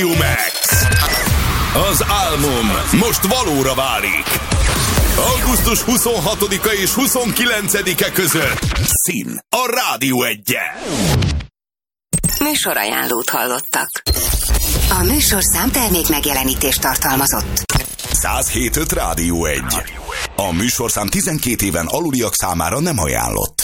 Max. Az álmom most valóra válik. Augusztus 26-a és 29-e között Szín a Rádió 1-en. Műsorajánlót hallottak. A műsorszám termék megjelenítést tartalmazott. 107.5 Rádió 1. A műsorszám 12 éven aluliak számára nem ajánlott.